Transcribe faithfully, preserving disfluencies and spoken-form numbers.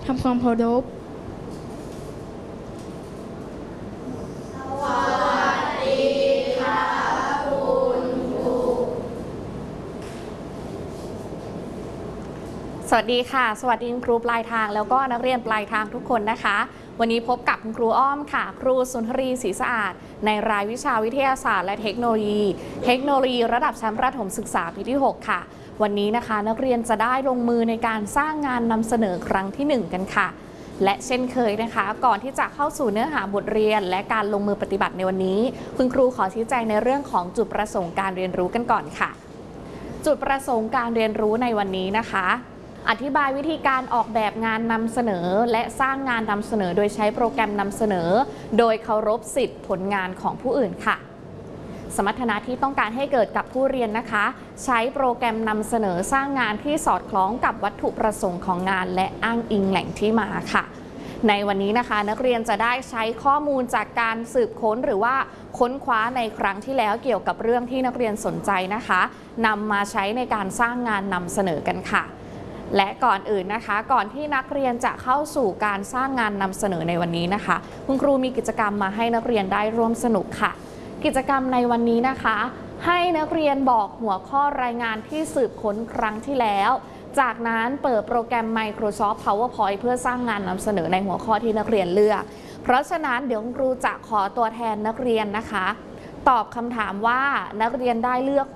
ทำความเคารพสวัสดีค่ะสวัสดีคุณครูปลายทางแล้วก็นักเรียนปลายทางทุกคนนะคะวันนี้พบกับคุณครูอ้อมค่ะครูสุนทรีศรีสะอาดในรายวิชาวิทยาศาสตร์และเทคโนโลยีเทคโนโลยีระดับชั้นประถมศึกษาปีที่หกค่ะวันนี้นะคะนักเรียนจะได้ลงมือในการสร้างงานนำเสนอครั้งที่หนึ่งกันค่ะและเช่นเคยนะคะก่อนที่จะเข้าสู่เนื้อหาบทเรียนและการลงมือปฏิบัติในวันนี้คุณครูขอชี้แจงในเรื่องของจุดประสงค์การเรียนรู้กันก่อนค่ะจุดประสงค์การเรียนรู้ในวันนี้นะคะอธิบายวิธีการออกแบบงานนำเสนอและสร้างงานนำเสนอโดยใช้โปรแกรมนำเสนอโดยเคารพสิทธิผลงานของผู้อื่นค่ะสมรรถนะที่ต้องการให้เกิดกับผู้เรียนนะคะใช้โปรแกรมนำเสนอสร้างงานที่สอดคล้องกับวัตถุประสงค์ของงานและอ้างอิงแหล่งที่มาค่ะในวันนี้นะคะนักเรียนจะได้ใช้ข้อมูลจากการสืบค้นหรือว่าค้นคว้าในครั้งที่แล้วเกี่ยวกับเรื่องที่นักเรียนสนใจนะคะนำมาใช้ในการสร้างงานนำเสนอกันค่ะและก่อนอื่นนะคะก่อนที่นักเรียนจะเข้าสู่การสร้างงานนำเสนอในวันนี้นะคะคุณครูมีกิจกรรมมาให้นักเรียนได้ร่วมสนุกค่ะกิจกรรมในวันนี้นะคะให้นักเรียนบอกหัวข้อรายงานที่สืบค้นครั้งที่แล้วจากนั้นเปิดโปรแกรม Microsoft PowerPoint เพื่อสร้างงานนำเสนอในหัวข้อที่นักเรียนเลือกเพราะฉะนั้นเดี๋ยวคุณครูจะขอตัวแทนนักเรียนนะคะตอบคำถามว่านักเรียนได้เลือก